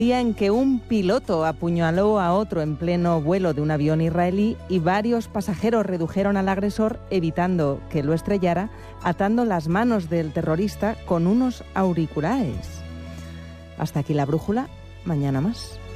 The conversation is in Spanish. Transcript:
Día en que un piloto apuñaló a otro en pleno vuelo de un avión israelí y varios pasajeros redujeron al agresor evitando que lo estrellara, atando las manos del terrorista con unos auriculares. Hasta aquí la brújula, mañana más.